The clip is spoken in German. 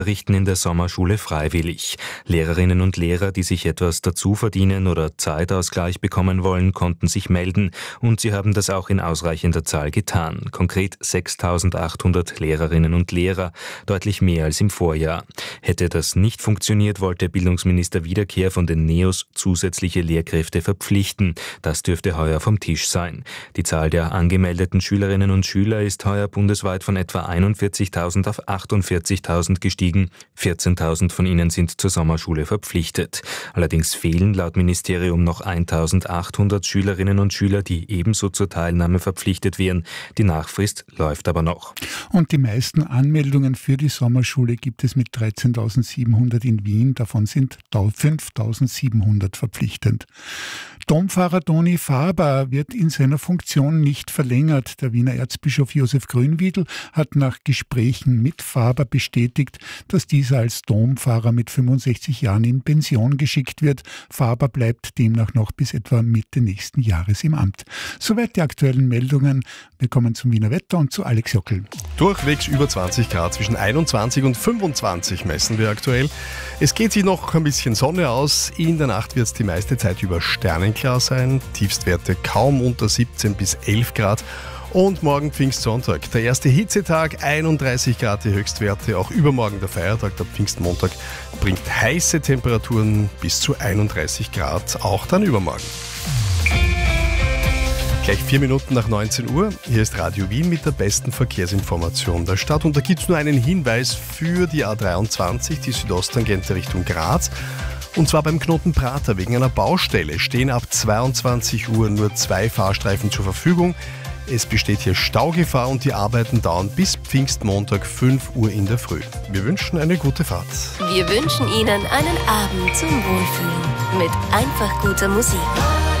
richten in der Sommerschule freiwillig. Lehrerinnen und Lehrer, die sich etwas dazu verdienen oder Zeitausgleich bekommen wollen, konnten sich melden und sie haben das auch in ausreichender Zahl getan. Konkret 6.800 Lehrerinnen und Lehrer, deutlich mehr als im Vorjahr. Hätte das nicht funktioniert, wollte Bildungsminister Wiederkehr von den NEOS zusätzliche Lehrkräfte verpflichten. Das dürfte heuer vom Tisch sein. Die Zahl der angemeldeten Schülerinnen und Schüler ist heuer bundesweit von etwa 41.000 auf 48.000 gestiegen. 14.000 von ihnen sind zur Sommerschule verpflichtet. Allerdings fehlen laut Ministerium noch 1.800 Schülerinnen und Schüler, die ebenso zur Teilnahme verpflichtet wären. Die Nachfrist läuft aber noch. Und die meisten Anmeldungen für die Sommerschule gibt es mit 13.700 in Wien. Davon sind 5.700 verpflichtend. Dompfarrer Toni Faber wird in seiner Funktion nicht verlängert. Der Wiener Erzbischof Josef Grünwiedl hat nach Gesprächen mit Faber bestätigt, dass dieser als Dompfarrer mit 65 Jahren in Pension geschickt wird. Faber bleibt demnach noch bis etwa Mitte nächsten Jahres im Amt. Soweit die aktuellen Meldungen. Wir kommen zum Wiener Wetter und zu Alex Jockel. Durchwegs über 20 Grad, zwischen 21 und 25 messen wir aktuell. Es geht sich noch ein bisschen Sonne aus. In der Nacht wird es die meiste Zeit über sternenklar sein. Tiefstwerte kaum unter 17 bis 11 Grad. Und morgen Pfingstsonntag, der erste Hitzetag, 31 Grad die Höchstwerte. Auch übermorgen der Feiertag, der Pfingstmontag, bringt heiße Temperaturen bis zu 31 Grad, auch dann übermorgen. Gleich 4 Minuten nach 19 Uhr. Hier ist Radio Wien mit der besten Verkehrsinformation der Stadt. Und da gibt es nur einen Hinweis für die A23, die Südosttangente Richtung Graz. Und zwar beim Knoten Prater. Wegen einer Baustelle stehen ab 22 Uhr nur 2 Fahrstreifen zur Verfügung. Es besteht hier Staugefahr und die Arbeiten dauern bis Pfingstmontag 5 Uhr in der Früh. Wir wünschen eine gute Fahrt. Wir wünschen Ihnen einen Abend zum Wohlfühlen mit einfach guter Musik.